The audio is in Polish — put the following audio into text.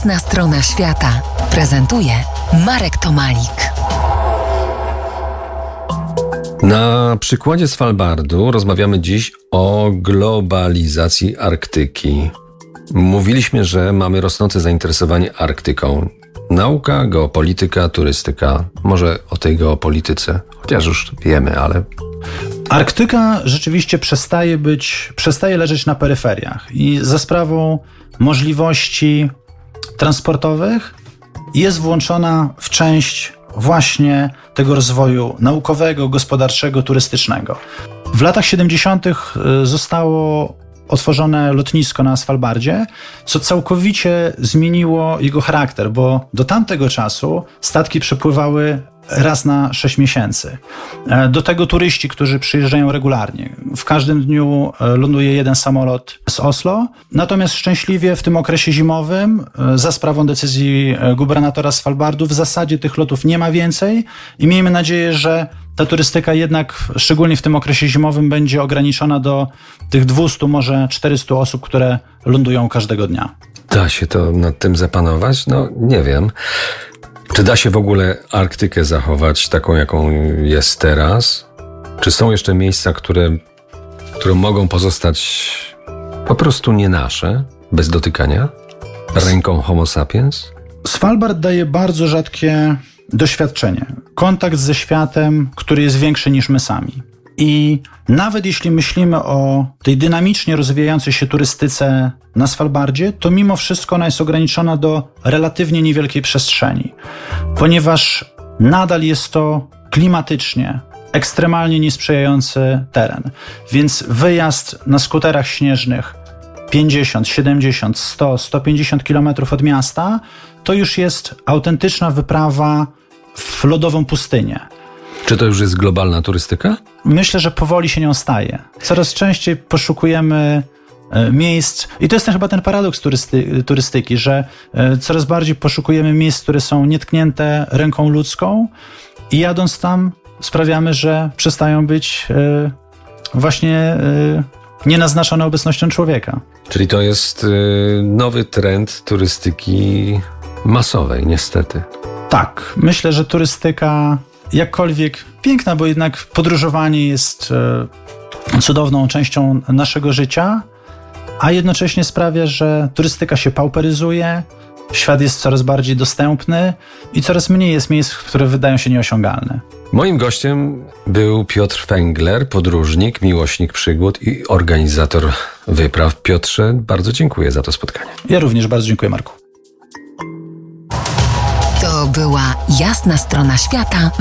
Jasna strona świata prezentuje Marek Tomalik. Na przykładzie Svalbardu rozmawiamy dziś o globalizacji Arktyki. Mówiliśmy, że mamy rosnące zainteresowanie Arktyką. Nauka, geopolityka, turystyka. Może o tej geopolityce, chociaż już wiemy, ale... Arktyka rzeczywiście przestaje leżeć na peryferiach i za sprawą możliwości transportowych jest włączona w część właśnie tego rozwoju naukowego, gospodarczego, turystycznego. W latach 70. zostało otworzone lotnisko na Svalbardzie, co całkowicie zmieniło jego charakter, bo do tamtego czasu statki przepływały raz na 6 miesięcy. Do tego turyści, którzy przyjeżdżają regularnie. W każdym dniu ląduje jeden samolot z Oslo. Natomiast szczęśliwie w tym okresie zimowym, za sprawą decyzji gubernatora Svalbardu, w zasadzie tych lotów nie ma więcej i miejmy nadzieję, że ta turystyka jednak, szczególnie w tym okresie zimowym, będzie ograniczona do tych 200, może 400 osób, które lądują każdego dnia. Da się to nad tym zapanować? No, nie wiem. Czy da się w ogóle Arktykę zachować taką, jaką jest teraz? Czy są jeszcze miejsca, które mogą pozostać po prostu nie nasze, bez dotykania? Ręką Homo sapiens? Svalbard daje bardzo rzadkie doświadczenie. Kontakt ze światem, który jest większy niż my sami. I nawet jeśli myślimy o tej dynamicznie rozwijającej się turystyce na Svalbardzie, to mimo wszystko ona jest ograniczona do relatywnie niewielkiej przestrzeni, ponieważ nadal jest to klimatycznie ekstremalnie niesprzyjający teren. Więc wyjazd na skuterach śnieżnych 50, 70, 100, 150 km od miasta to już jest autentyczna wyprawa w lodową pustynię. Czy to już jest globalna turystyka? Myślę, że powoli się nią staje. Coraz częściej poszukujemy miejsc, i to jest chyba ten paradoks turystyki, że coraz bardziej poszukujemy miejsc, które są nietknięte ręką ludzką i jadąc tam sprawiamy, że przestają być właśnie nienaznaczone obecnością człowieka. Czyli to jest nowy trend turystyki masowej, niestety. Tak, myślę, że turystyka jakkolwiek piękna, bo jednak podróżowanie jest cudowną częścią naszego życia, a jednocześnie sprawia, że turystyka się pauperyzuje, świat jest coraz bardziej dostępny i coraz mniej jest miejsc, które wydają się nieosiągalne. Moim gościem był Piotr Fengler, podróżnik, miłośnik przygód i organizator wypraw. Piotrze, bardzo dziękuję za to spotkanie. Ja również bardzo dziękuję, Marku. To była Jasna strona świata.